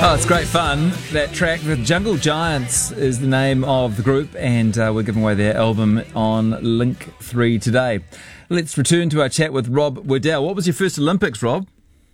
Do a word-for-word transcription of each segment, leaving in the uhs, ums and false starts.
Oh, it's great fun. That track, The Jungle Giants, is the name of the group, and uh, we're giving away their album on Link three today. Let's return to our chat with Rob Waddell. What was your first Olympics, Rob?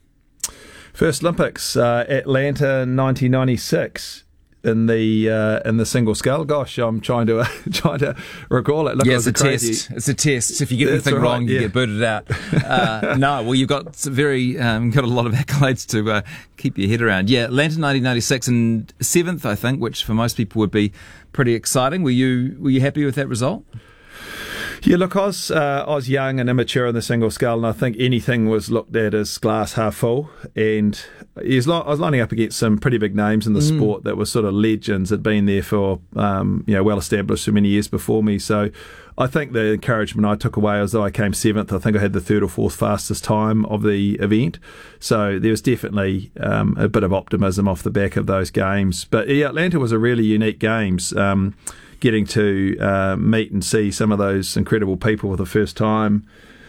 First Olympics, uh, Atlanta, nineteen ninety-six. In the uh, in the single scull. Gosh, I'm trying to uh, trying to recall it. Look, yeah, it it's a crazy... test. It's a test. If you get That's anything right, wrong, you yeah. get booted out. Uh, no, well, you've got some very um, got a lot of accolades to uh, keep your head around. Yeah, Atlanta, nineteen ninety-six, and seventh, I think, which for most people would be pretty exciting. Were you were you happy with that result? Yeah, look, I was, uh, I was young and immature in the single scull, and I think anything was looked at as glass half full. And he was li- I was lining up against some pretty big names in the mm. sport that were sort of legends, had been there for, um, you know, well established for many years before me. So I think the encouragement I took away was that I came seventh. I think I had the third or fourth fastest time of the event. So there was definitely um, a bit of optimism off the back of those games. But yeah, Atlanta was a really unique games. Um, getting to uh, meet and see some of those incredible people for the first time,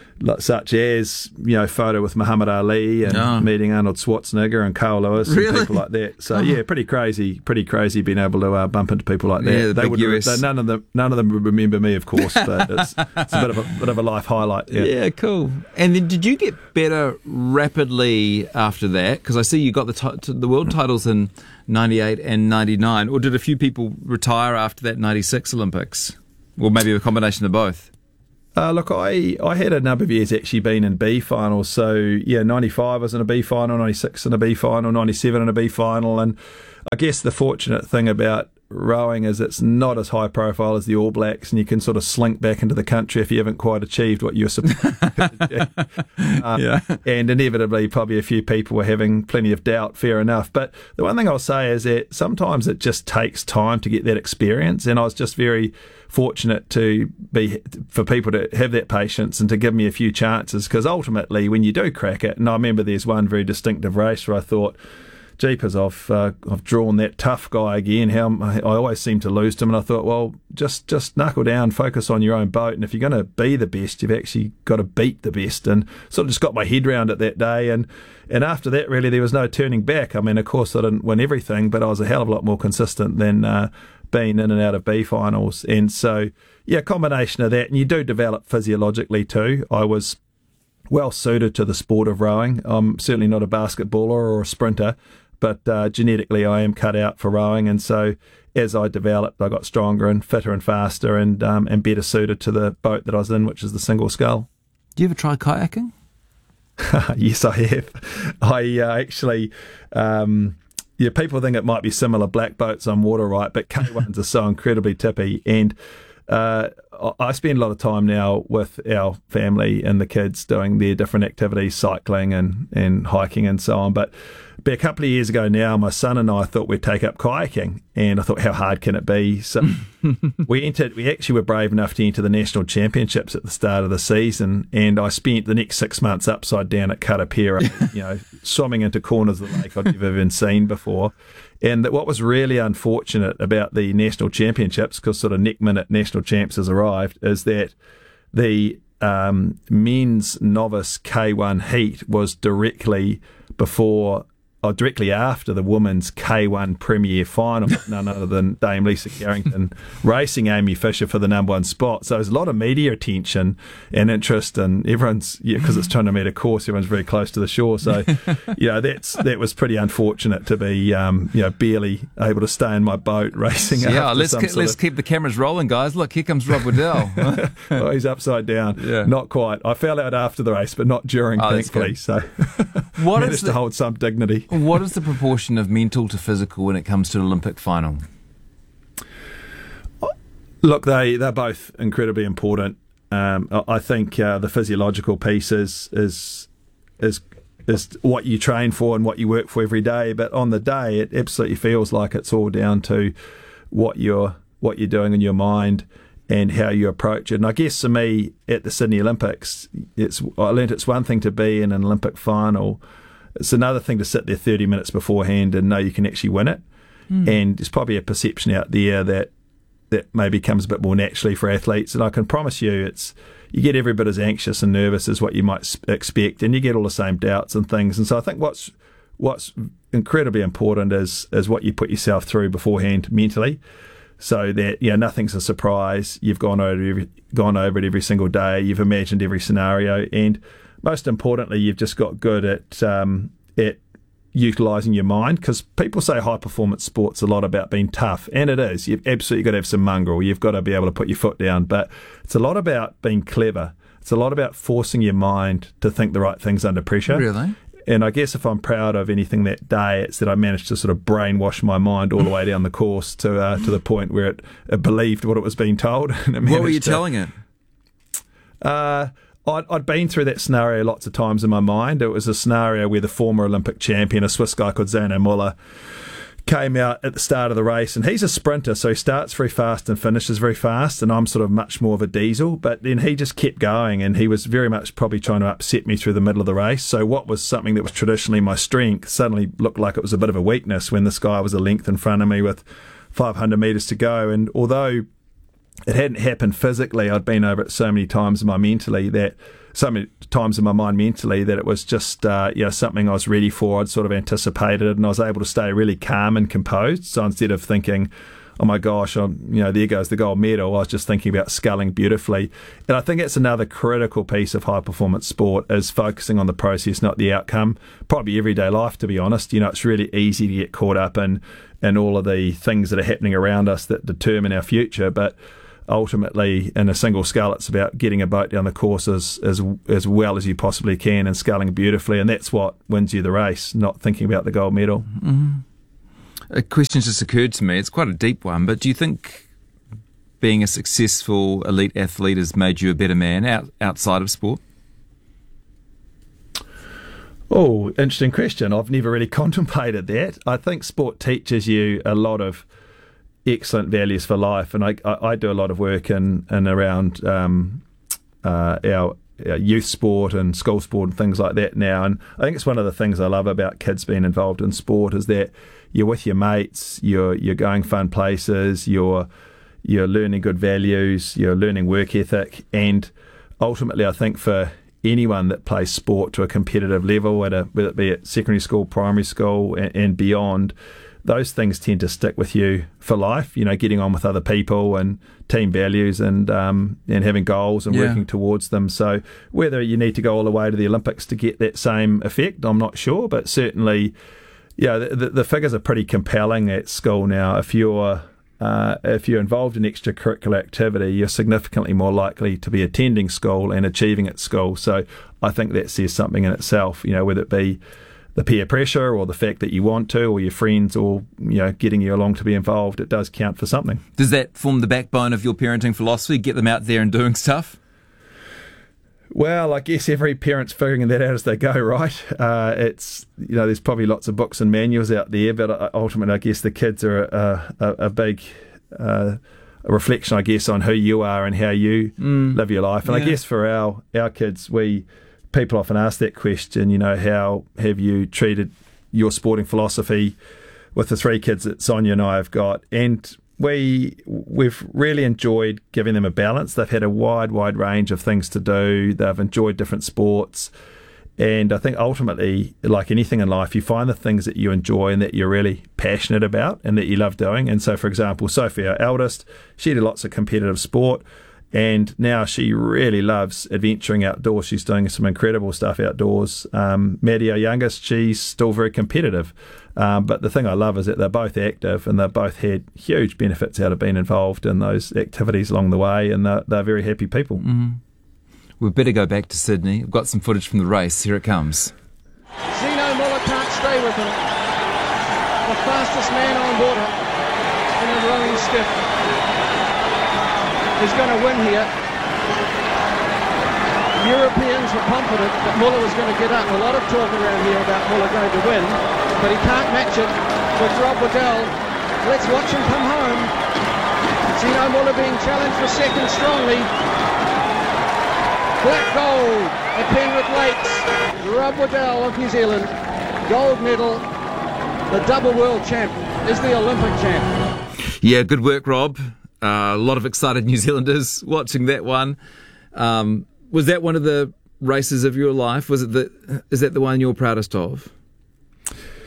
such as, you know, photo with Muhammad Ali and oh. meeting Arnold Schwarzenegger and Carl Lewis really? and people like that. So oh. yeah, pretty crazy, pretty crazy being able to uh, bump into people like that. Yeah, the they big would, U S. They, none of them, none of them would remember me, of course, but it's, it's a bit of a bit of a life highlight. Yeah. yeah, cool. And then, did you get better rapidly after that? Because I see you got the t- the world titles in ninety-eight and ninety-nine, or did a few people retire after that ninety-six Olympics, or maybe a combination of both? Uh, look, I, I had a number of years actually been in B finals. So, yeah, ninety-five was in a B final, ninety-six in a B final, ninety-seven in a B final. And I guess the fortunate thing about rowing is it's not as high profile as the All Blacks, and you can sort of slink back into the country if you haven't quite achieved what you're supposed to do. Uh, yeah. And inevitably, probably a few people were having plenty of doubt, fair enough. But the one thing I'll say is that sometimes it just takes time to get that experience, and I was just very fortunate to be for people to have that patience and to give me a few chances, because ultimately when you do crack it, and I remember there's one very distinctive race where I thought, jeepers, I've uh, I've drawn that tough guy again. How I always seem to lose to him, and I thought, well, just just knuckle down, focus on your own boat, and if you're going to be the best, you've actually got to beat the best. And sort of just got my head around it that day, and and after that, really, there was no turning back. I mean, of course, I didn't win everything, but I was a hell of a lot more consistent than uh, being in and out of B finals. And so, yeah, a combination of that, and you do develop physiologically too. I was well suited to the sport of rowing. I'm certainly not a basketballer or a sprinter, but uh, genetically I am cut out for rowing, and so as I developed, I got stronger and fitter and faster and um, and better suited to the boat that I was in, which is the single scull. Do you ever try kayaking? Yes, I have. I uh, actually, um, yeah, people think it might be similar black boats on water, right? But K ones are so incredibly tippy, and uh, I spend a lot of time now with our family and the kids doing their different activities, cycling and, and hiking and so on. But But a couple of years ago now, my son and I thought we'd take up kayaking, and I thought, how hard can it be? So we entered. We actually were brave enough to enter the national championships at the start of the season, and I spent the next six months upside down at Karapera, you know, swimming into corners of the lake I'd never even seen before. And that what was really unfortunate about the national championships, because sort of neck minute national champs has arrived, is that the um, men's novice K one heat was directly before. Oh, directly after the women's K one Premier final, none other than Dame Lisa Carrington racing Amy Fisher for the number one spot. So there's a lot of media attention and interest, and everyone's, yeah, because it's two hundred metre course, everyone's very close to the shore. So, you know, that's that was pretty unfortunate to be, um, you know, barely able to stay in my boat racing. Yeah, let's some ke- let's of... keep the cameras rolling, guys. Look, here comes Rob Waddell. Oh, he's upside down. Yeah. Not quite. I fell out after the race, but not during, oh, thankfully. So what managed is the... to hold some dignity. What is the proportion of mental to physical when it comes to an Olympic final? Look, they, they're both incredibly important. Um, I think uh, the physiological piece is, is is is what you train for and what you work for every day. But on the day, it absolutely feels like it's all down to what you're what you're doing in your mind and how you approach it. And I guess for me, at the Sydney Olympics, it's I learnt it's one thing to be in an Olympic final. It's another thing to sit there thirty minutes beforehand and know you can actually win it. Mm. And there's probably a perception out there that that maybe comes a bit more naturally for athletes. And I can promise you, it's you get every bit as anxious and nervous as what you might expect, and you get all the same doubts and things. And so I think what's what's incredibly important is is what you put yourself through beforehand mentally, so that, you know, nothing's a surprise. You've gone over every, gone over it every single day. You've imagined every scenario, and most importantly, you've just got good at um, at utilising your mind, because people say high performance sports a lot about being tough, and it is. You've absolutely got to have some mongrel. You've got to be able to put your foot down, but it's a lot about being clever. It's a lot about forcing your mind to think the right things under pressure. Really? And I guess if I'm proud of anything that day, it's that I managed to sort of brainwash my mind all the way down the course to uh, to the point where it, it believed what it was being told. And it What were you to, telling it? Uh, I'd, I'd been through that scenario lots of times in my mind. It was a scenario where the former Olympic champion, a Swiss guy called Zano Muller, came out at the start of the race, and he's a sprinter, so he starts very fast and finishes very fast, and I'm sort of much more of a diesel, but then he just kept going, and he was very much probably trying to upset me through the middle of the race. So what was something that was traditionally my strength suddenly looked like it was a bit of a weakness when this guy was a length in front of me with five hundred metres to go. And although it hadn't happened physically, I'd been over it so many times in my mentally that so many times in my mind mentally that it was just uh, you know, something I was ready for. I'd sort of anticipated it, and I was able to stay really calm and composed. So instead of thinking, oh my gosh, I'm, you know, there goes the gold medal, I was just thinking about sculling beautifully. And I think that's another critical piece of high performance sport, is focusing on the process, not the outcome. Probably everyday life, to be honest. You know, it's really easy to get caught up in, in all of the things that are happening around us that determine our future, but ultimately, in a single scull, it's about getting a boat down the course as, as as well as you possibly can and sculling beautifully, and that's what wins you the race, not thinking about the gold medal. Mm-hmm. A question just occurred to me. It's quite a deep one, but do you think being a successful elite athlete has made you a better man out, outside of sport? Oh, interesting question. I've never really contemplated that. I think sport teaches you a lot of excellent values for life, and I, I, I do a lot of work in, in around um, uh, our, our youth sport and school sport and things like that now, and I think it's one of the things I love about kids being involved in sport is that you're with your mates, you're you're going fun places, you're you're learning good values, you're learning work ethic, and ultimately I think for anyone that plays sport to a competitive level, at a, whether it be at secondary school, primary school and, and beyond, those things tend to stick with you for life, you know, getting on with other people and team values and um, and having goals and yeah. working towards them. So whether you need to go all the way to the Olympics to get that same effect, I'm not sure, but certainly, yeah, the, the figures are pretty compelling at school now. If you're uh, if you're involved in extracurricular activity, you're significantly more likely to be attending school and achieving at school. So I think that says something in itself, you know, whether it be the peer pressure or the fact that you want to, or your friends all, you know, getting you along to be involved, it does count for something. Does that form the backbone of your parenting philosophy, get them out there and doing stuff? Well, I guess every parent's figuring that out as they go, right? Uh, it's, you know, there's probably lots of books and manuals out there, but ultimately I guess the kids are a, a, a big uh, a reflection, I guess, on who you are and how you mm. live your life. And yeah. I guess for our, our kids, we... people often ask that question, you know, how have you treated your sporting philosophy with the three kids that Sonia and I have got? And we, we've really enjoyed giving them a balance. They've had a wide, wide range of things to do. They've enjoyed different sports. And I think ultimately, like anything in life, you find the things that you enjoy and that you're really passionate about and that you love doing. And so, for example, Sophie, our eldest, she did lots of competitive sport. And now she really loves adventuring outdoors. She's doing some incredible stuff outdoors. Um, Maddie, our youngest, she's still very competitive. Um, but the thing I love is that they're both active and they've both had huge benefits out of being involved in those activities along the way. And they're, they're very happy people. Mm-hmm. We'd better go back to Sydney. We've got some footage from the race. Here it comes. Zano Muller can't stay with him. The fastest man on water in a rowing skiff is going to win here. Europeans were confident that Muller was going to get up. A lot of talk around here about Muller going to win, but he can't match it with Rob Waddell. Let's watch him come home. Zano Muller being challenged for second strongly. Black gold at Penrith Lakes. Rob Waddell of New Zealand, gold medal. The double world champ is the Olympic champ. Yeah, good work, Rob. Uh, a lot of excited New Zealanders watching that one. Um, was that one of the races of your life? Was it the? Is that the one you're proudest of?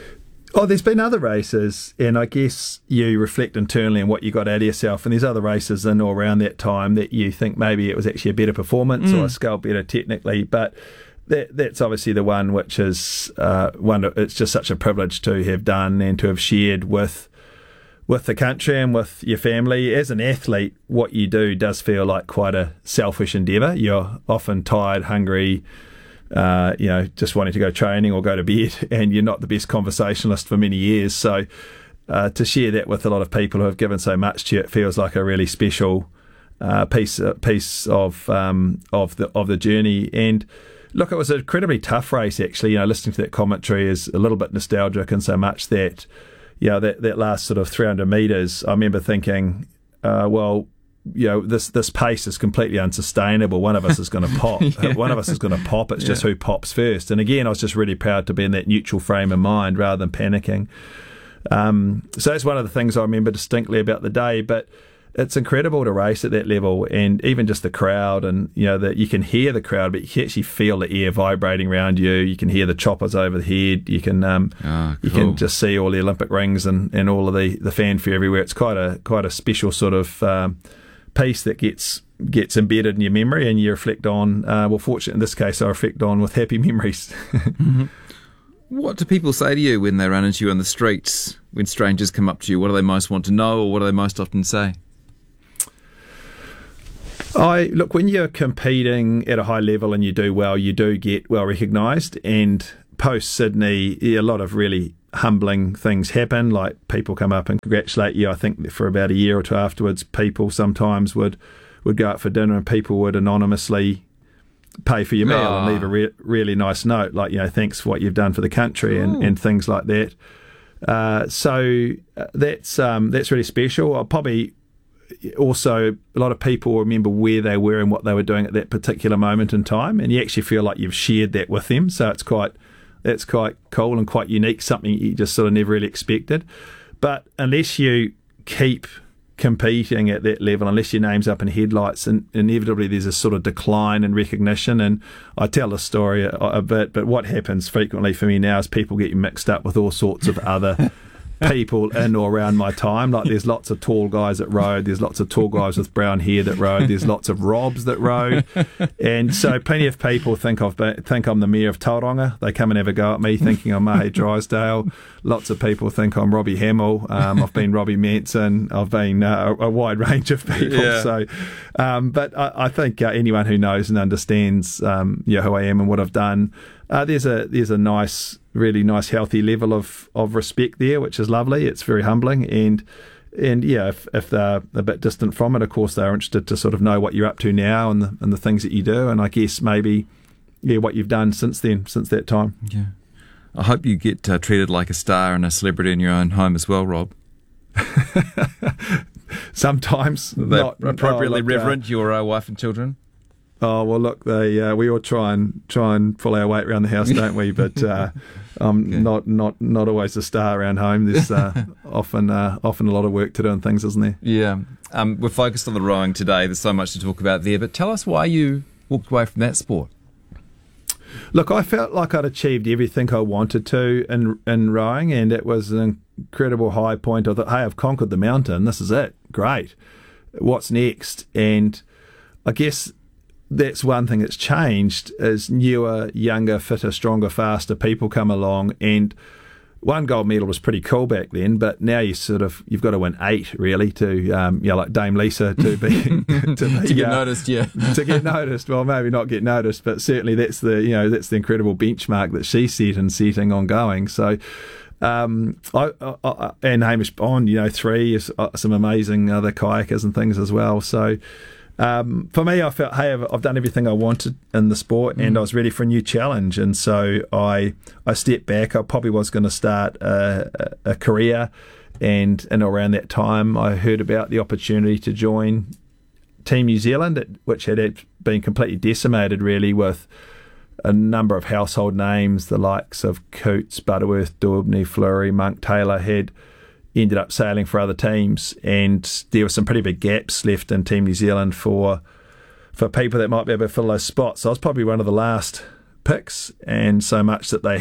Oh, there's been other races, and I guess you reflect internally on what you got out of yourself, and there's other races in or around that time that you think maybe it was actually a better performance mm. or a scale better technically, but that that's obviously the one which is uh, one. It's just such a privilege to have done and to have shared with with the country and with your family. As an athlete, what you do does feel like quite a selfish endeavour. You're often tired, hungry, Uh, you know, just wanting to go training or go to bed, and you're not the best conversationalist for many years. So uh, to share that with a lot of people who have given so much to you, it feels like a really special uh, piece uh, piece of um, of the of the journey. And look, it was an incredibly tough race, actually. You know, listening to that commentary is a little bit nostalgic, in so much that, you know, that that last sort of three hundred metres, I remember thinking, uh, well, you know, this this pace is completely unsustainable. One of us is going to pop. yeah. One of us is going to pop. It's yeah. just who pops first. And again, I was just really proud to be in that neutral frame of mind rather than panicking. Um, so that's one of the things I remember distinctly about the day. But it's incredible to race at that level, and even just the crowd, and you know that you can hear the crowd, but you can actually feel the air vibrating around you. You can hear the choppers over the head. You can um, oh, cool. you can just see all the Olympic rings and, and all of the, the fanfare everywhere. It's quite a quite a special sort of um, piece that gets gets embedded in your memory, and you reflect on. Uh, well, fortunately in this case, I reflect on with happy memories. mm-hmm. What do people say to you when they run into you on the streets? When strangers come up to you, what do they most want to know, or what do they most often say? I look, when you're competing at a high level and you do well, you do get well recognised. And post Sydney, yeah, a lot of really humbling things happen. Like people come up and congratulate you. I think for about a year or two afterwards, people sometimes would would go out for dinner and people would anonymously pay for your meal oh. and leave a re- really nice note, like, you know, thanks for what you've done for the country and, and things like that. Uh, so uh, that's um, that's really special. I'll probably. Also, a lot of people remember where they were and what they were doing at that particular moment in time, and you actually feel like you've shared that with them. So it's quite, that's quite cool and quite unique, something you just sort of never really expected. But unless you keep competing at that level, unless your name's up in headlights, and inevitably there's a sort of decline in recognition. And I tell the story a, a bit, but what happens frequently for me now is people get mixed up with all sorts of other people in or around my time. Like there's lots of tall guys that rode, there's lots of tall guys with brown hair that rode, there's lots of Robs that rode, and so plenty of people think I've been, think I'm the mayor of Tauranga. They come and have a go at me thinking I'm Mahe Drysdale. Lots of people think I'm Robbie Hamill. um, I've been Robbie Manson. I've been uh, a, a wide range of people. Yeah. So um, but I, I think uh, anyone who knows and understands um, yeah, who I am and what I've done, uh, there's a there's a nice really nice healthy level of, of respect there, which is lovely. It's very humbling, and and yeah, if, if they're a bit distant from it, of course they're interested to sort of know what you're up to now and the, and the things that you do, and I guess maybe yeah what you've done since then, since that time. Yeah, I hope you get uh, treated like a star and a celebrity in your own home as well, Rob. Sometimes not appropriately oh, look, reverent uh, your uh, wife and children. Oh well, look, they uh, we all try and try and pull our weight around the house, don't we? But uh, I'm okay. not not not always a star around home. There's uh, often uh, often a lot of work to do and things, isn't there? Yeah, um, we're focused on the rowing today. There's so much to talk about there. But tell us why you walked away from that sport. Look, I felt like I'd achieved everything I wanted to in in rowing, and it was an incredible high point. I thought, hey, I've conquered the mountain. This is it. Great. What's next? And I guess that's one thing that's changed is newer, younger, fitter, stronger, faster people come along, and one gold medal was pretty cool back then, but now you sort of you've got to win eight really to um yeah like Dame Lisa to be to, be, to get uh, noticed yeah to get noticed. Well, maybe not get noticed, but certainly that's the you know that's the incredible benchmark that she set and setting ongoing. So um I, I, I and Hamish Bond, you know three is uh, some amazing other kayakers and things as well. So Um, for me, I felt, hey, I've, I've done everything I wanted in the sport, and mm. I was ready for a new challenge. And so I I stepped back. I probably was going to start a, a, a career, and and around that time, I heard about the opportunity to join Team New Zealand, which had been completely decimated, really, with a number of household names, the likes of Coots, Butterworth, Daubney, Fleury, Monk, Taylor had ended up sailing for other teams, and there were some pretty big gaps left in Team New Zealand for for people that might be able to fill those spots. So I was probably one of the last picks, and so much that they had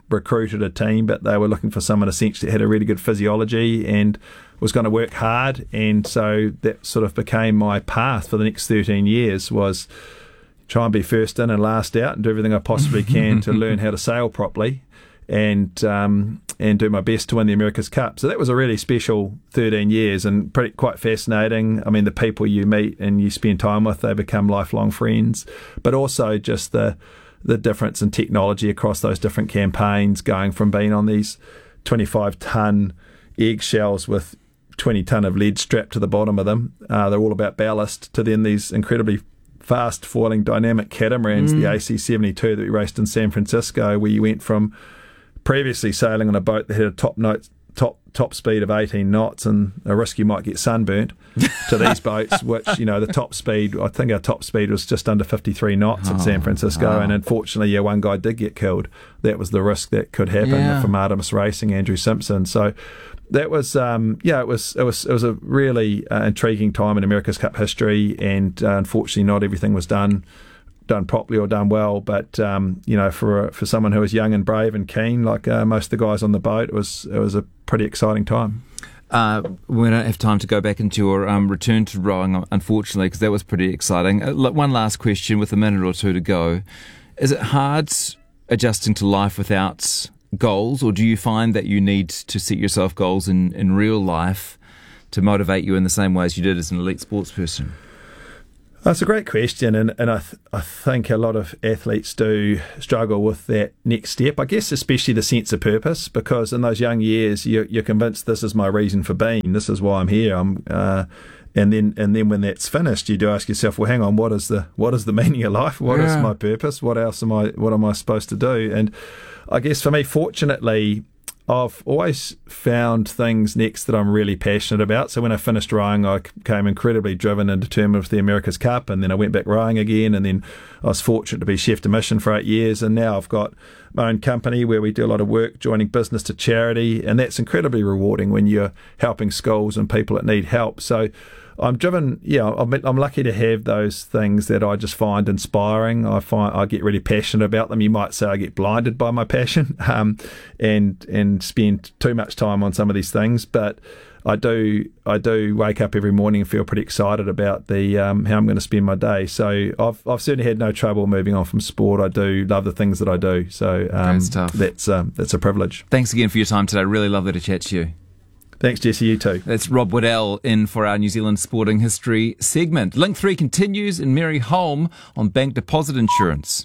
recruited a team, but they were looking for someone essentially that had a really good physiology and was going to work hard. And so that sort of became my path for the next thirteen years, was try and be first in and last out and do everything I possibly can to learn how to sail properly and um, and do my best to win the America's Cup. So that was a really special thirteen years and pretty quite fascinating. I mean, the people you meet and you spend time with, they become lifelong friends, but also just the the difference in technology across those different campaigns, going from being on these twenty-five ton eggshells with twenty ton of lead strapped to the bottom of them. Uh, they're all about ballast, to then these incredibly fast foiling dynamic catamarans, mm. the A C seventy-two that we raced in San Francisco, where you went from previously sailing on a boat that had a top note, top top speed of eighteen knots and a risk you might get sunburnt, to these boats, which, you know, the top speed, I think our top speed was just under fifty-three knots oh, in San Francisco, oh. and unfortunately, yeah, one guy did get killed. That was the risk that could happen yeah. from Artemis Racing, Andrew Simpson. So that was, um, yeah, it was, it was, it was a really uh, intriguing time in America's Cup history, and uh, unfortunately, not everything was done. done properly or done well, but um, you know, for for someone who was young and brave and keen, like uh, most of the guys on the boat, it was it was a pretty exciting time. Uh, we don't have time to go back into your um, return to rowing, unfortunately, because that was pretty exciting. Uh, one last question with a minute or two to go. Is it hard adjusting to life without goals, or do you find that you need to set yourself goals in, in real life to motivate you in the same way as you did as an elite sports person? That's a great question, and, and I, th- I think a lot of athletes do struggle with that next step. I guess especially the sense of purpose, because in those young years you're, you're convinced this is my reason for being, this is why I'm here. I'm, uh, and then and then when that's finished, you do ask yourself, well, hang on, what is the what is the meaning of life? What yeah. is my purpose? What else am I? What am I supposed to do? And I guess for me, fortunately, I've always found things next that I'm really passionate about. So when I finished rowing, I became incredibly driven and determined with the America's Cup, and then I went back rowing again, and then I was fortunate to be chef de mission for eight years, and now I've got my own company where we do a lot of work joining business to charity, and that's incredibly rewarding when you're helping schools and people that need help. So I'm driven, yeah, I'm, I'm lucky to have those things that I just find inspiring. I find I get really passionate about them. You might say I get blinded by my passion um, and and spend too much time on some of these things, but I do I do wake up every morning and feel pretty excited about the um, how I'm going to spend my day. So I've I've certainly had no trouble moving on from sport. I do love the things that I do. So um, that's um, that's a privilege. Thanks again for your time today. Really lovely to chat to you. Thanks, Jesse. You too. That's Rob Waddell in for our New Zealand Sporting History segment. Link three continues in Mary Holm on bank deposit insurance.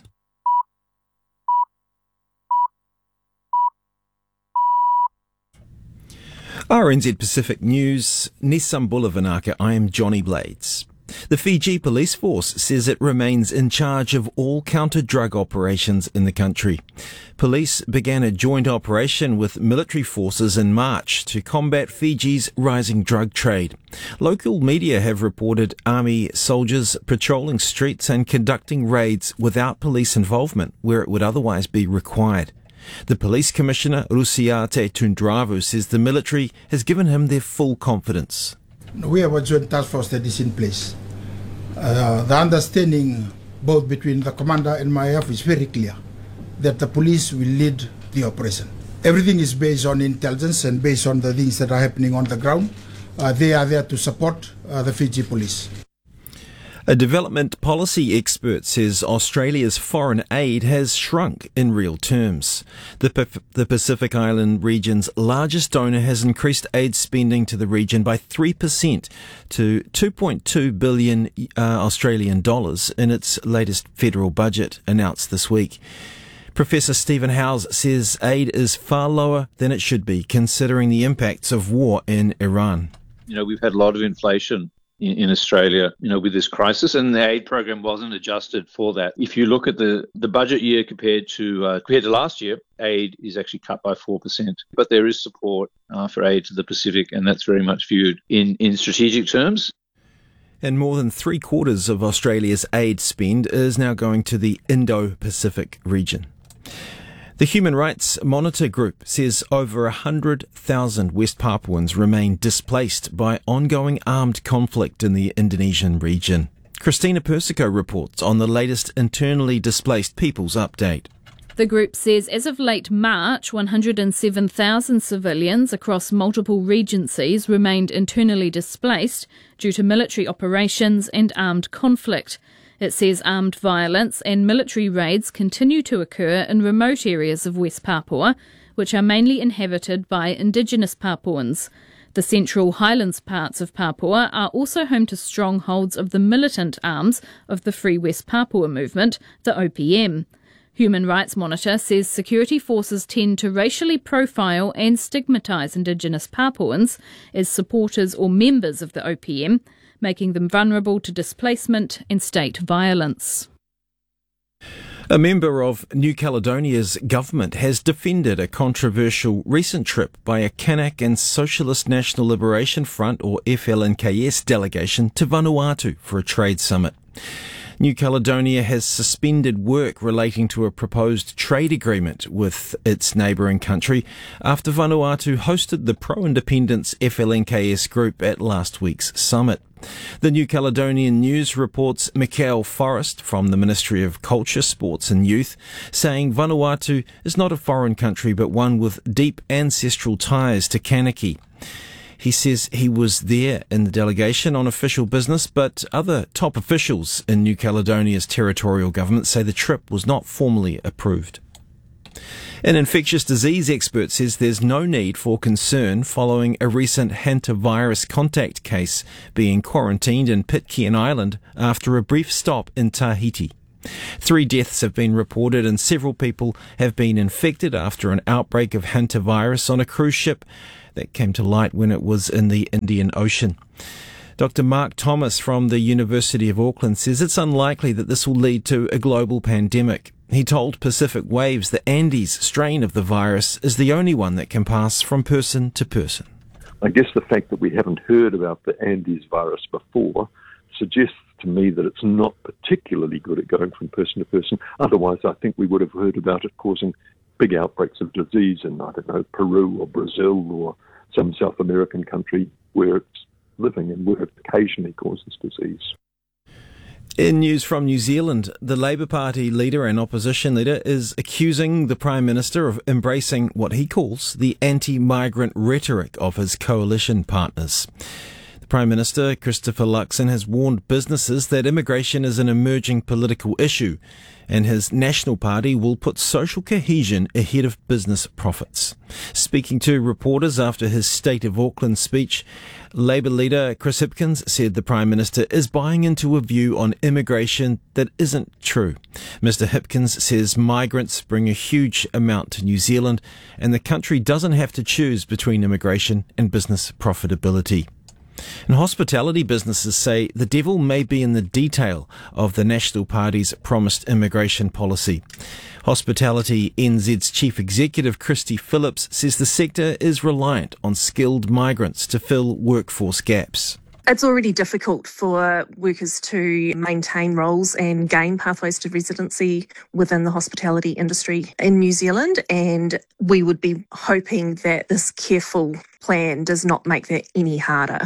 R N Z Pacific News, Nisambula Vinaka, I am Johnny Blades. The Fiji Police Force says it remains in charge of all counter-drug operations in the country. Police began a joint operation with military forces in March to combat Fiji's rising drug trade. Local media have reported army soldiers patrolling streets and conducting raids without police involvement where it would otherwise be required. The police commissioner, Rusiate Tundravu, says the military has given him their full confidence. We have a joint task force that is in place. Uh, the understanding both between the commander and myself is very clear that the police will lead the operation. Everything is based on intelligence and based on the things that are happening on the ground. Uh, they are there to support uh, the Fiji police. A development policy expert says Australia's foreign aid has shrunk in real terms. The, P- the Pacific Island region's largest donor has increased aid spending to the region by three percent to two point two billion uh, Australian dollars in its latest federal budget announced this week. Professor Stephen Howes says aid is far lower than it should be, considering the impacts of war in Iran. You know, we've had a lot of inflation in Australia, you know, with this crisis, and the aid program wasn't adjusted for that. If you look at the, the budget year compared to uh, compared to last year, aid is actually cut by four percent. But there is support uh, for aid to the Pacific, and that's very much viewed in, in strategic terms. And more than three quarters of Australia's aid spend is now going to the Indo-Pacific region. The Human Rights Monitor Group says over one hundred thousand West Papuans remain displaced by ongoing armed conflict in the Indonesian region. Christina Persico reports on the latest internally displaced peoples update. The group says as of late March, one hundred seven thousand civilians across multiple regencies remained internally displaced due to military operations and armed conflict. It says armed violence and military raids continue to occur in remote areas of West Papua, which are mainly inhabited by indigenous Papuans. The central highlands parts of Papua are also home to strongholds of the militant arms of the Free West Papua movement, the O P M. Human Rights Monitor says security forces tend to racially profile and stigmatise Indigenous Papuans as supporters or members of the O P M, making them vulnerable to displacement and state violence. A member of New Caledonia's government has defended a controversial recent trip by a Kanak and Socialist National Liberation Front, or F L N K S, delegation to Vanuatu for a trade summit. New Caledonia has suspended work relating to a proposed trade agreement with its neighbouring country after Vanuatu hosted the pro-independence F L N K S group at last week's summit. The New Caledonian News reports Mikael Forrest from the Ministry of Culture, Sports and Youth saying Vanuatu is not a foreign country but one with deep ancestral ties to Kanaki. He says he was there in the delegation on official business, but other top officials in New Caledonia's territorial government say the trip was not formally approved. An infectious disease expert says there's no need for concern following a recent hantavirus contact case being quarantined in Pitcairn Island after a brief stop in Tahiti. Three deaths have been reported and several people have been infected after an outbreak of hantavirus on a cruise ship that came to light when it was in the Indian Ocean. Doctor Mark Thomas from the University of Auckland says it's unlikely that this will lead to a global pandemic. He told Pacific Waves the Andes strain of the virus is the only one that can pass from person to person. I guess the fact that we haven't heard about the Andes virus before suggests to me that it's not particularly good at going from person to person. Otherwise, I think we would have heard about it causing big outbreaks of disease in, I don't know, Peru or Brazil or some South American country where it's living and where it occasionally causes disease. In news from New Zealand, the Labour Party leader and opposition leader is accusing the Prime Minister of embracing what he calls the anti-migrant rhetoric of his coalition partners. Prime Minister Christopher Luxon has warned businesses that immigration is an emerging political issue and his National Party will put social cohesion ahead of business profits. Speaking to reporters after his State of Auckland speech, Labour leader Chris Hipkins said the Prime Minister is buying into a view on immigration that isn't true. Mister Hipkins says migrants bring a huge amount to New Zealand and the country doesn't have to choose between immigration and business profitability. And hospitality businesses say the devil may be in the detail of the National Party's promised immigration policy. Hospitality N Z's Chief Executive Christy Phillips says the sector is reliant on skilled migrants to fill workforce gaps. It's already difficult for workers to maintain roles and gain pathways to residency within the hospitality industry in New Zealand, and we would be hoping that this careful plan does not make that any harder.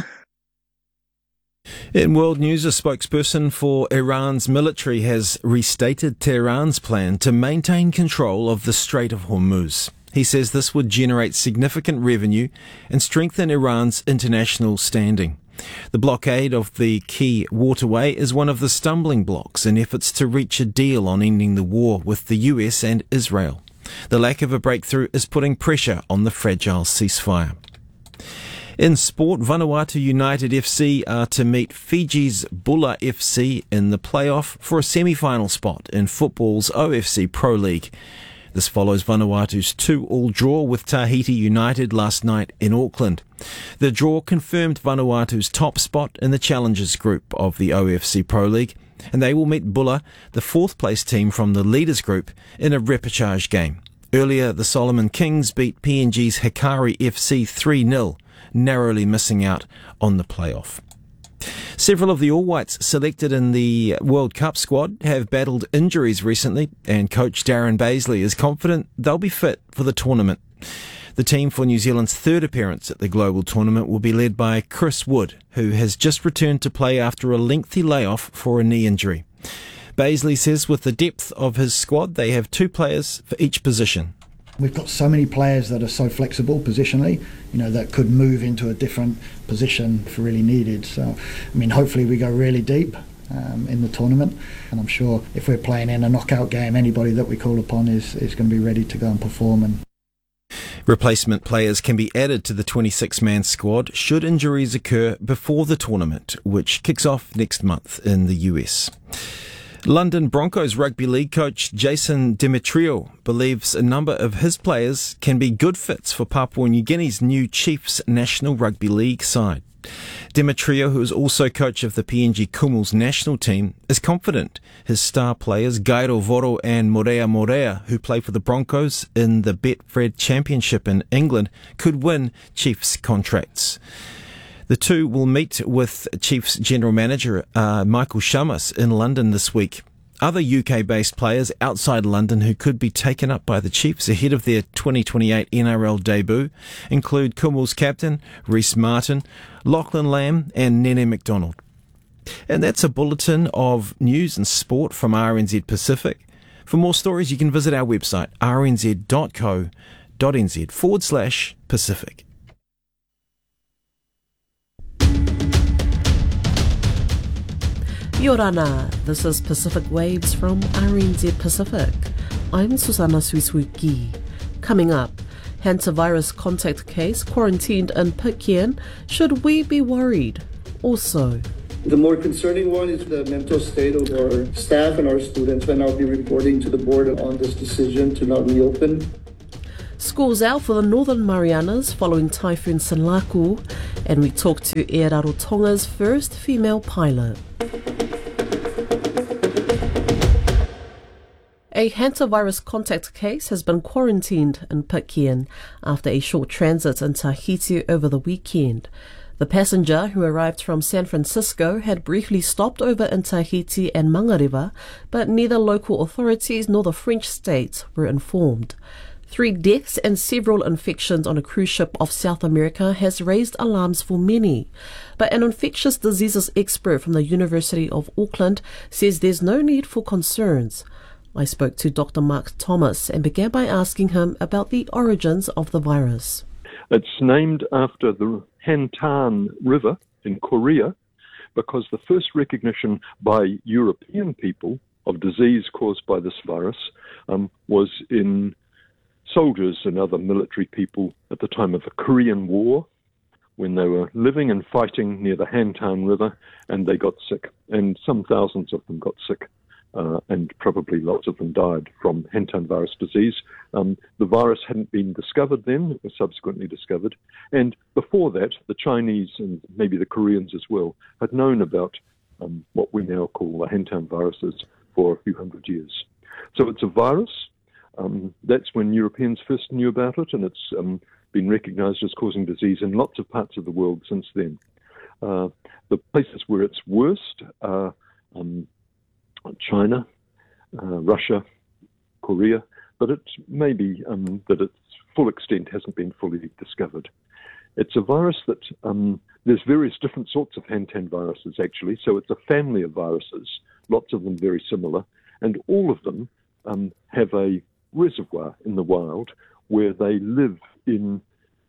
In world news, a spokesperson for Iran's military has restated Tehran's plan to maintain control of the Strait of Hormuz. He says this would generate significant revenue and strengthen Iran's international standing. The blockade of the key waterway is one of the stumbling blocks in efforts to reach a deal on ending the war with the U S and Israel. The lack of a breakthrough is putting pressure on the fragile ceasefire. In sport, Vanuatu United F C are to meet Fiji's Bula F C in the playoff for a semi-final spot in football's O F C Pro League. This follows Vanuatu's two-all draw with Tahiti United last night in Auckland. The draw confirmed Vanuatu's top spot in the Challengers Group of the O F C Pro League, and they will meet Bula, the fourth-place team from the Leaders Group, in a repechage game. Earlier, the Solomon Kings beat P N G's Hikari F C three nil, narrowly missing out on the playoff. Several of the All Whites selected in the World Cup squad have battled injuries recently, and coach Darren Baisley is confident they'll be fit for the tournament. The team for New Zealand's third appearance at the global tournament will be led by Chris Wood, who has just returned to play after a lengthy layoff for a knee injury. Baisley says with the depth of his squad, they have two players for each position. We've got so many players that are so flexible positionally, you know, that could move into a different position if really needed. So, I mean, hopefully we go really deep um, in the tournament, and I'm sure if we're playing in a knockout game, anybody that we call upon is, is going to be ready to go and perform. And replacement players can be added to the twenty-six man squad should injuries occur before the tournament, which kicks off next month in the U S. London Broncos Rugby League coach Jason Demetriou believes a number of his players can be good fits for Papua New Guinea's new Chiefs National Rugby League side. Demetriou, who is also coach of the P N G Kumuls national team, is confident his star players Gairo Voro and Morea Morea, who play for the Broncos in the Betfred Championship in England, could win Chiefs contracts. The two will meet with Chiefs General Manager uh, Michael Shamus in London this week. Other U K-based players outside London who could be taken up by the Chiefs ahead of their twenty twenty-eight N R L debut include Kumuls captain Reece Martin, Lachlan Lamb and Nene McDonald. And that's a bulletin of news and sport from R N Z Pacific. For more stories, you can visit our website, rnz.co.nz forward slash Pacific. Yorana, this is Pacific Waves from R N Z Pacific. I'm Susanna Suisuki. Coming up, hantavirus contact case quarantined in Pitcairn. Should we be worried? Also, the more concerning one is the mental state of our staff and our students, and I'll be reporting to the board on this decision to not reopen. Schools out for the Northern Marianas following Typhoon Sinlaku, and we talk to Air Rarotonga's first female pilot. A hantavirus contact case has been quarantined in Pitcairn after a short transit in Tahiti over the weekend. The passenger, who arrived from San Francisco, had briefly stopped over in Tahiti and Mangariva, but neither local authorities nor the French state were informed. Three deaths and several infections on a cruise ship off South America has raised alarms for many. But an infectious diseases expert from the University of Auckland says there's no need for concerns. I spoke to Doctor Mark Thomas and began by asking him about the origins of the virus. It's named after the Hantan River in Korea because the first recognition by European people of disease caused by this virus um, was in soldiers and other military people at the time of the Korean War, when they were living and fighting near the Hantan River, and they got sick. And some thousands of them got sick, uh, and probably lots of them died from Hantan virus disease. Um, the virus hadn't been discovered then, it was subsequently discovered. And before that, the Chinese and maybe the Koreans as well had known about um, what we now call the Hantan viruses for a few hundred years. So it's a virus. Um, that's when Europeans first knew about it, and it's um, been recognized as causing disease in lots of parts of the world since then. Uh, the places where it's worst are um, China, uh, Russia, Korea, but it may be um, that its full extent hasn't been fully discovered. It's a virus that um, there's various different sorts of Hantan viruses, actually, so it's a family of viruses, lots of them very similar, and all of them um, have a reservoir in the wild where they live in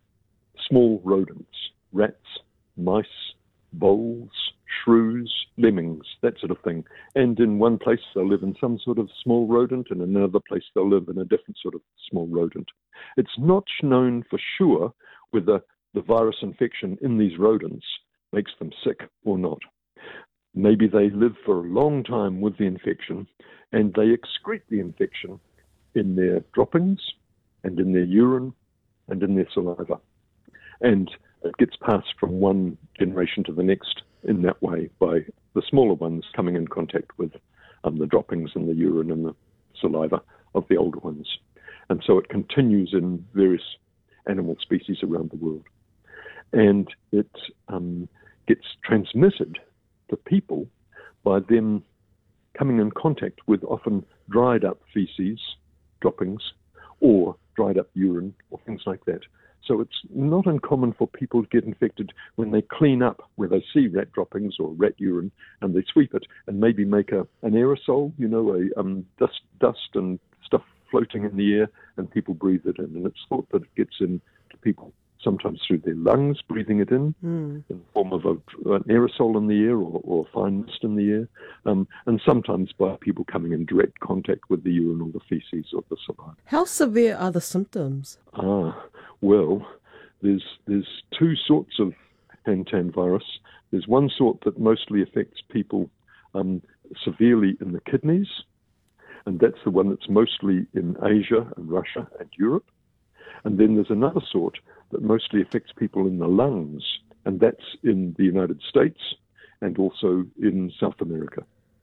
small rodents, rats, mice, voles, shrews, lemmings, that sort of thing. And in one place they'll live in some sort of small rodent, and in another place they'll live in a different sort of small rodent. It's not known for sure whether the virus infection in these rodents makes them sick or not. Maybe they live for a long time with the infection and they excrete the infection in their droppings and in their urine and in their saliva. And it gets passed from one generation to the next in that way by the smaller ones coming in contact with um, the droppings and the urine and the saliva of the older ones. And so it continues in various animal species around the world. And it um, gets transmitted to people by them coming in contact with often dried up feces, droppings, or dried up urine, or things like that. So it's not uncommon for people to get infected when they clean up where they see rat droppings or rat urine, and they sweep it and maybe make a an aerosol, you know, a um, dust, dust and stuff floating in the air, and people breathe it in. And it's thought that it gets in to people sometimes through their lungs, breathing it in, mm. in the form of a, an aerosol in the air or, or fine mist in the air, um, and sometimes by people coming in direct contact with the urine or the feces or the saliva. How severe are the symptoms? Ah, well, there's there's two sorts of Hantan virus. There's one sort that mostly affects people um, severely in the kidneys, and that's the one that's mostly in Asia and Russia and Europe. And then there's another sort that mostly affects people in the lungs, and that's in the United States and also in South America.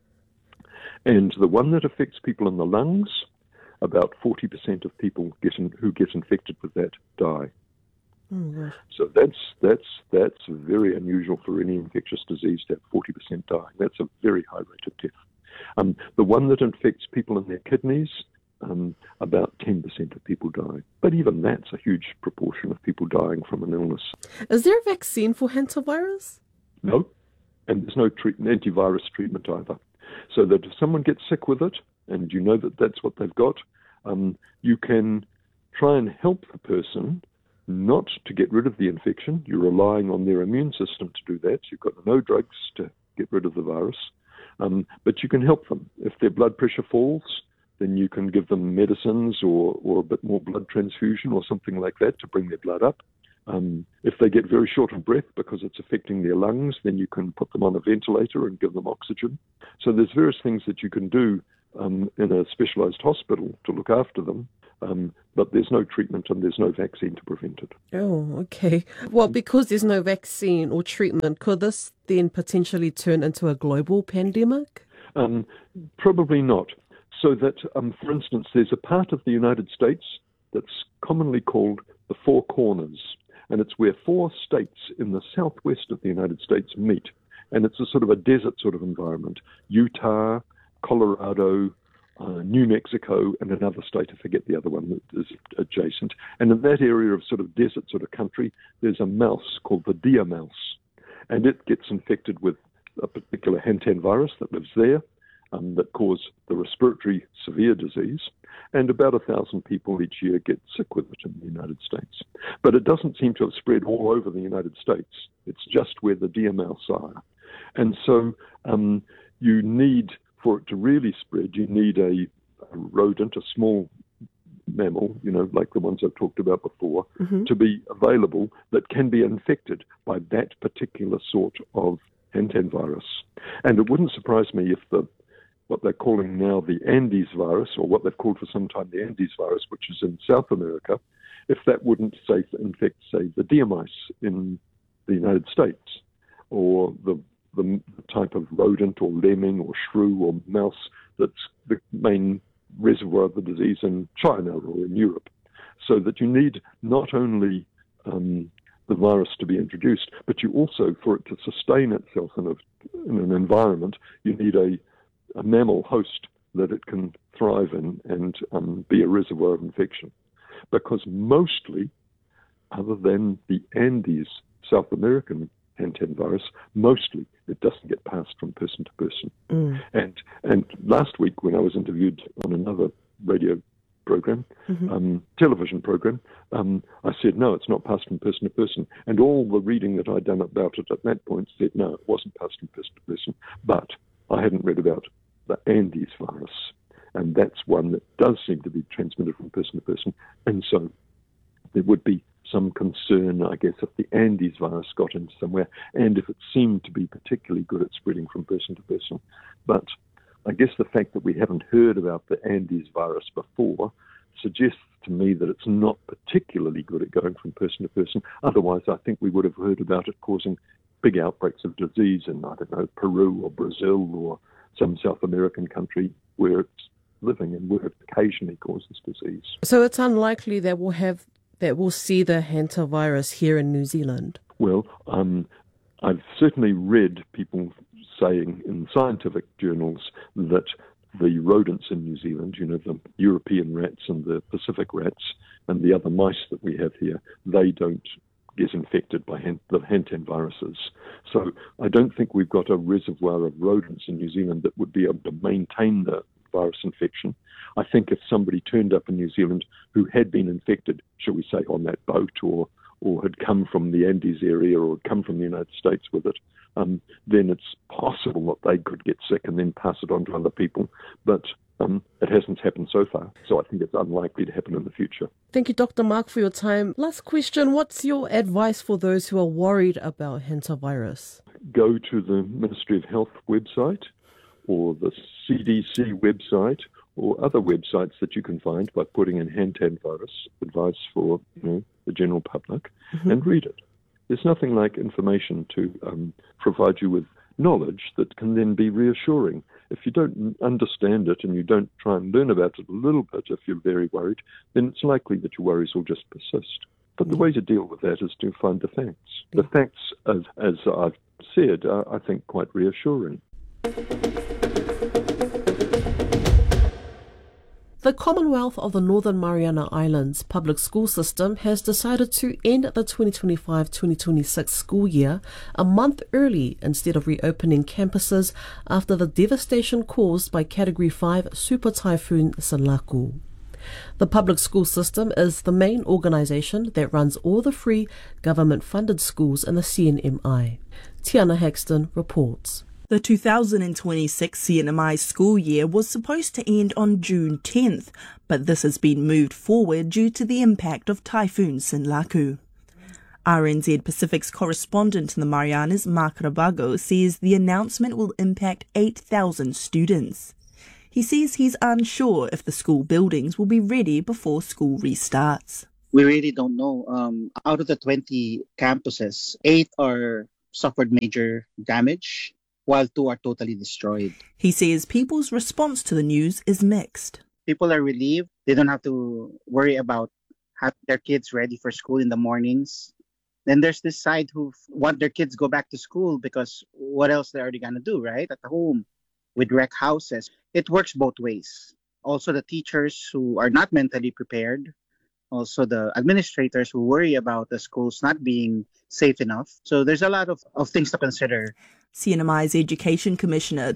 And the one that affects people in the lungs, about forty percent of people get in, who get infected with that die. Oh, gosh. So that's that's that's very unusual for any infectious disease to have forty percent dying. That's a very high rate of death. Um, the one that infects people in their kidneys, um, about ten percent of people die. But even that's a huge proportion of people dying from an illness. Is there a vaccine for hantavirus? No, and there's no treat- antivirus treatment either. So that if someone gets sick with it, and you know that that's what they've got, um, you can try and help the person not to get rid of the infection. You're relying on their immune system to do that. You've got no drugs to get rid of the virus. Um, but you can help them. If their blood pressure falls, then you can give them medicines or, or a bit more blood transfusion or something like that to bring their blood up. Um, if they get very short of breath because it's affecting their lungs, then you can put them on a ventilator and give them oxygen. So there's various things that you can do um, in a specialised hospital to look after them, um, but there's no treatment and there's no vaccine to prevent it. Oh, okay. Well, because there's no vaccine or treatment, could this then potentially turn into a global pandemic? Um, probably not. So that, um, for instance, there's a part of the United States that's commonly called the Four Corners, and it's where four states in the southwest of the United States meet, and it's a sort of a desert sort of environment. Utah, Colorado, uh, New Mexico, and another state, I forget the other one that is adjacent. And in that area of sort of desert sort of country, there's a mouse called the deer mouse, and it gets infected with a particular Hantan virus that lives there, um, that cause the respiratory severe disease, and about a thousand people each year get sick with it in the United States. But it doesn't seem to have spread all over the United States. It's just where the deer mouse are. And so um, you need, for it to really spread, you need a, a rodent, a small mammal, you know, like the ones I've talked about before, mm-hmm. to be available that can be infected by that particular sort of Hantan virus. And it wouldn't surprise me if the what they're calling now the Andes virus, or what they've called for some time the Andes virus, which is in South America, if that wouldn't, say, infect, say, the deer mice in the United States, or the, the type of rodent or lemming or shrew or mouse that's the main reservoir of the disease in China or in Europe. So that you need not only um, the virus to be introduced, but you also, for it to sustain itself in, a, in an environment, you need a a mammal host that it can thrive in and um, be a reservoir of infection. Because mostly, other than the Andes South American Hantan virus, mostly it doesn't get passed from person to person. Mm. And and last week when I was interviewed on another radio program, mm-hmm. um, television program, um, I said, no, it's not passed from person to person. And all the reading that I'd done about it at that point said, no, it wasn't passed from person to person. But I hadn't read about the Andes virus, and that's one that does seem to be transmitted from person to person, and so there would be some concern, I guess, if the Andes virus got into somewhere, and if it seemed to be particularly good at spreading from person to person. But I guess the fact that we haven't heard about the Andes virus before suggests to me that it's not particularly good at going from person to person. Otherwise, I think we would have heard about it causing big outbreaks of disease in, I don't know, Peru or Brazil or some South American country where it's living and where it occasionally causes disease. So it's unlikely that we'll have that we'll see the hantavirus here in New Zealand? Well, um, I've certainly read people saying in scientific journals that the rodents in New Zealand, you know, the European rats and the Pacific rats and the other mice that we have here, they don't get infected by hand, the hantavirus. So I don't think we've got a reservoir of rodents in New Zealand that would be able to maintain the virus infection. I think if somebody turned up in New Zealand who had been infected, shall we say, on that boat or or had come from the Andes area or had come from the United States with it, um, then it's possible that they could get sick and then pass it on to other people. But um, it hasn't happened so far, so I think it's unlikely to happen in the future. Thank you, Doctor Mark, for your time. Last question, what's your advice for those who are worried about hantavirus? Go to the Ministry of Health website or the C D C website or other websites that you can find by putting in hantavirus advice for you know, the general public mm-hmm. and read it. There's nothing like information to um, provide you with knowledge that can then be reassuring. If you don't understand it and you don't try and learn about it a little bit if you're very worried, then it's likely that your worries will just persist. But the way to deal with that is to find the facts. The facts, as, as I've said, are, I think, quite reassuring. The Commonwealth of the Northern Mariana Islands public school system has decided to end the twenty twenty-five twenty twenty-six school year a month early instead of reopening campuses after the devastation caused by Category five Super Typhoon Sinlaku. The public school system is the main organisation that runs all the free government-funded schools in the C N M I. Tiana Hexton reports. The two thousand twenty-six C N M I school year was supposed to end on June tenth, but this has been moved forward due to the impact of Typhoon Sinlaku. R N Z Pacific's correspondent in the Marianas, Mark Rabago, says the announcement will impact eight thousand students. He says he's unsure if the school buildings will be ready before school restarts. We really don't know. Um, out of the twenty campuses, eight are suffered major damage, while two are totally destroyed. He says people's response to the news is mixed. People are relieved. They don't have to worry about having their kids ready for school in the mornings. Then there's this side who want their kids go back to school because what else they are they going to do, right? At home with wreck houses. It works both ways. Also the teachers who are not mentally prepared. Also the administrators who worry about the schools not being safe enough. So there's a lot of, of things to consider. C N M I's Education Commissioner